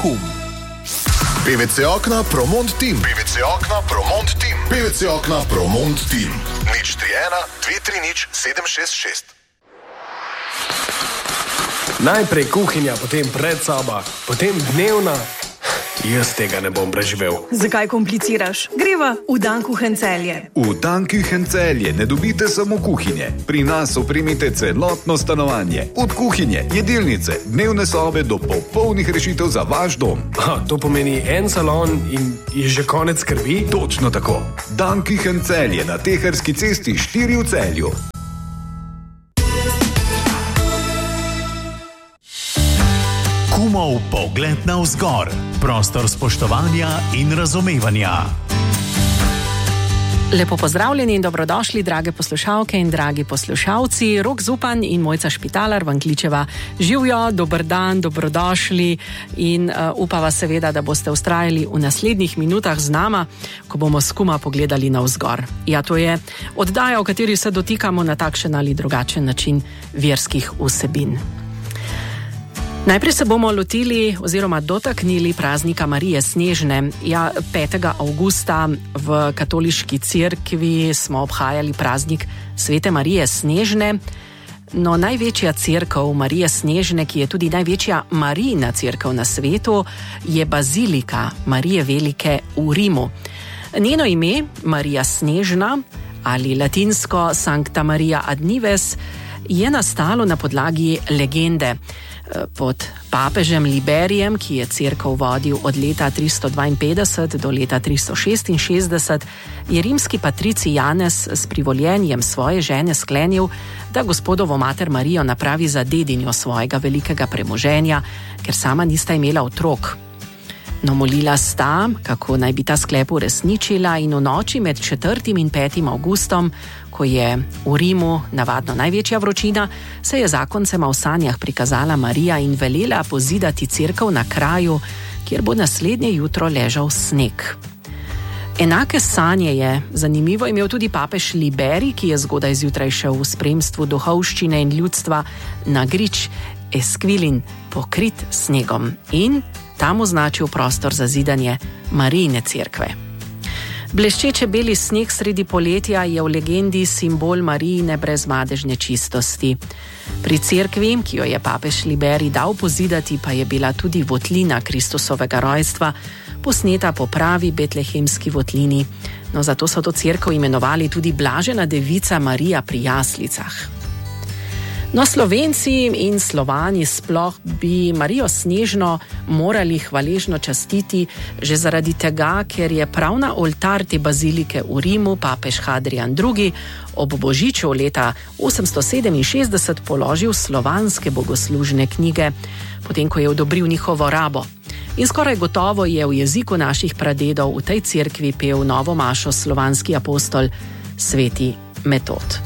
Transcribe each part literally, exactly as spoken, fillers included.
Bohum. P V C Okna Promont Team. P V C Okna Promont Team. P V C Okna Promont Team. nič tri ena dve tri nič sedem šest šest. Najprej kuhinja, potem predsoba, potem dnevna. Jaz tega ne bom preživel. Zakaj kompliciraš? Greva v Dan Kuchen Celje. V Dan Kuchen Celje ne dobite samo kuhinje. Pri nas opremite celotno stanovanje. Od kuhinje, jedilnice, dnevne sobe do popolnih rešitev za vaš dom. Ha, to pomeni en salon in je že konec skrbi? Točno tako. Dan Kuchen Celje na Teharski cesti štiri v Celju. Kumov pogled navzgor. Prostor spoštovanja in razumevanja. Lepo pozdravljeni in dobrodošli, drage poslušalke in dragi poslušalci. Rok Zupan in Mojca Špitalar vam kličeva živjo, dober dan, dobrodošli in uh, upava seveda, da boste vztrajali v naslednjih minutah z nama, ko bomo s Kuma pogledali navzgor. Ja, to je oddaja, v kateri se dotikamo na takšen ali drugačen način verskih vsebin. Najprej se bomo lotili oziroma dotaknili praznika Marije Snežne. Ja, petega avgusta v katoliški cerkvi smo obhajali praznik Svete Marije Snežne. No, največja cerkev Marije Snežne, ki je tudi največja Marijina cerkev na svetu, je bazilika Marije Velike v Rimu. Njeno ime, Marija Snežna ali latinsko Sancta Maria ad Nives, je nastalo na podlagi legende. Pod papežem Liberijem, ki je cerkev vodil od leta tristo dvainpetdeset do leta tristo šestinšestdeset, je rimski patricij Janez s privoljenjem svoje žene sklenil, da gospodovo mater Marijo napravi za dedinjo svojega velikega premoženja, ker sama nista imela otrok. No, molila sta, kako naj bi ta sklep uresničila, in v noči med četrtim in petim avgustom, ko je v Rimu navadno največja vročina, se je zakoncema v sanjah prikazala Marija in velela pozidati cerkev na kraju, kjer bo naslednje jutro ležal sneg. Enake sanje je zanimivo imel tudi papež Liberij, ki je zgodaj zjutraj šel v spremstvu duhovščine in ljudstva na grič Esquilin, pokrit snegom, in tam označil prostor za zidanje Marijine cerkve. Bleščeče beli sneg sredi poletja je v legendi simbol Marijine brezmadežne čistosti. Pri cerkvi, ki jo je papež Liberij dal pozidati, pa je bila tudi votlina Kristusovega rojstva, posneta po pravi betlehemski votlini. No, zato so to cerkev imenovali tudi Blažena devica Marija pri jaslicah. No, Slovenci in Slovani sploh bi Marijo Snežno morali hvaležno častiti že zaradi tega, ker je prav na oltar te bazilike v Rimu papež Hadrijan drugi. ob božiču leta osemsto sedeminšestdeset položil slovanske bogoslužne knjige, potem ko je odobril njihovo rabo. In skoraj gotovo je v jeziku naših pradedov v tej cerkvi pel novo mašo slovanski apostol sveti Metod.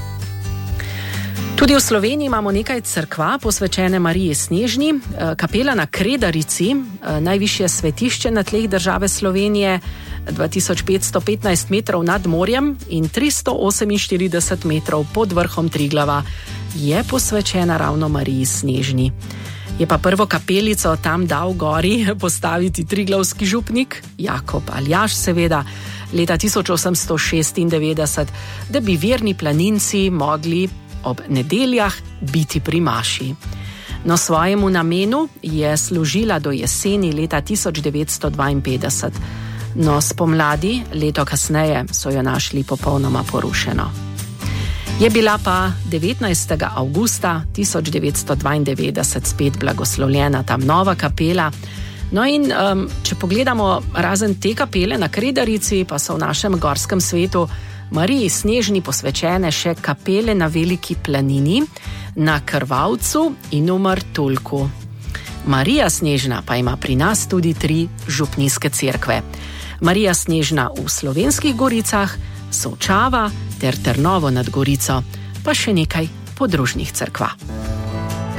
Tudi v Sloveniji imamo nekaj cerkva posvečene Mariji Snežni. Kapela na Kredarici, najvišje svetišče na tleh države Slovenije, dva tisoč petsto petnajst metrov nad morjem in tristo oseminštirideset metrov pod vrhom Triglava, je posvečena ravno Mariji Snežni. Je pa prvo kapelico tam dal gori postaviti triglavski župnik, Jakob Aljaž seveda, leta tisoč osemsto šestindevetdeset, da bi verni planinci mogli ob nedeljah biti pri maši. No, svojemu namenu je služila do jeseni leta tisoč devetsto dvainpetdeset. No, spomladi, leto kasneje, so jo našli popolnoma porušeno. Je bila pa devetnajstega avgusta tisoč devetsto dvaindevetdeset spet blagoslovljena tam nova kapela. No in um, če pogledamo razen te kapele na Kredarici, pa so v našem gorskem svetu Mariji Snežni posvečene še kapele na Veliki planini, na Krvavcu in v Martuljku. Marija Snežna pa ima pri nas tudi tri župnijske cerkve. Marija Snežna v Slovenskih Goricah, Solčava ter Trnovo nad Gorico, pa še nekaj podružnih cerkva.